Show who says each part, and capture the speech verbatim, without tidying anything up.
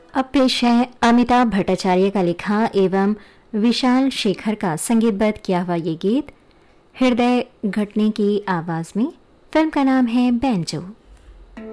Speaker 1: अब पेश है अमिताभ भट्टाचार्य का लिखा एवं विशाल शेखर का संगीतबद्ध किया हुआ ये गीत हृदय घटने की आवाज में। फिल्म का नाम है बैंजो।